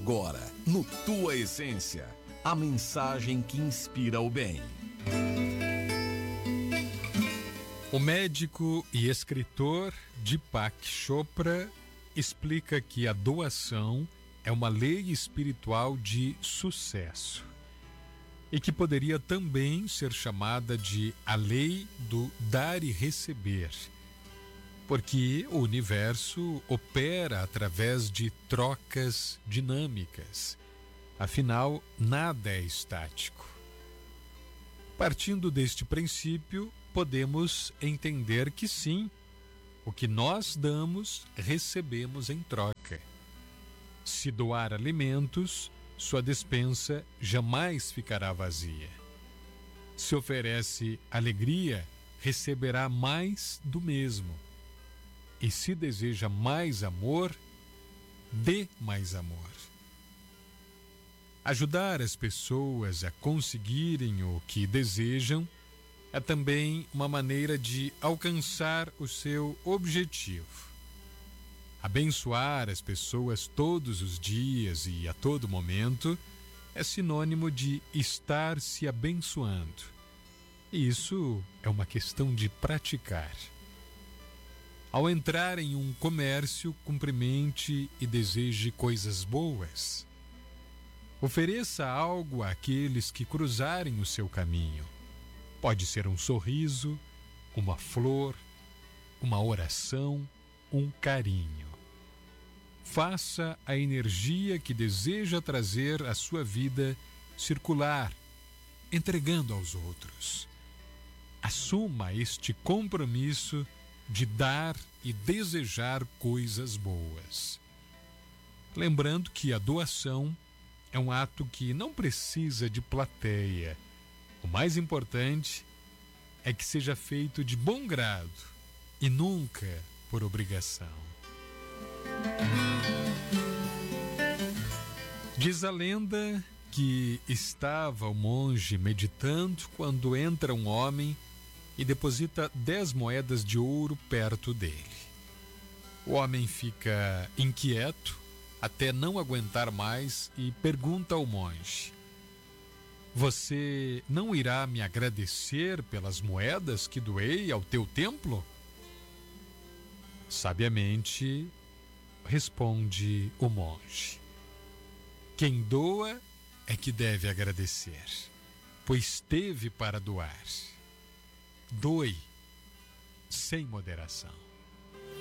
Agora, no Tua Essência, a mensagem que inspira o bem. O médico e escritor Deepak Chopra explica que a doação é uma lei espiritual de sucesso e que poderia também ser chamada de a lei do dar e receber, porque o universo opera através de trocas dinâmicas. Afinal, nada é estático. Partindo deste princípio, podemos entender que sim, o que nós damos, recebemos em troca. Se doar alimentos, sua despensa jamais ficará vazia. Se oferece alegria, receberá mais do mesmo. E se deseja mais amor, dê mais amor. Ajudar as pessoas a conseguirem o que desejam é também uma maneira de alcançar o seu objetivo. Abençoar as pessoas todos os dias e a todo momento é sinônimo de estar se abençoando. E isso é uma questão de praticar. Ao entrar em um comércio, cumprimente e deseje coisas boas. Ofereça algo àqueles que cruzarem o seu caminho. Pode ser um sorriso, uma flor, uma oração, um carinho. Faça a energia que deseja trazer à sua vida circular, entregando aos outros. Assuma este compromisso de dar e desejar coisas boas. Lembrando que a doação é um ato que não precisa de plateia. O mais importante é que seja feito de bom grado e nunca por obrigação. Diz a lenda que estava o monge meditando quando entra um homem e deposita 10 moedas de ouro perto dele. O homem fica inquieto até não aguentar mais e pergunta ao monge: "Você não irá me agradecer pelas moedas que doei ao teu templo?" Sabiamente responde o monge: "Quem doa é que deve agradecer, pois teve para doar. Doe sem moderação."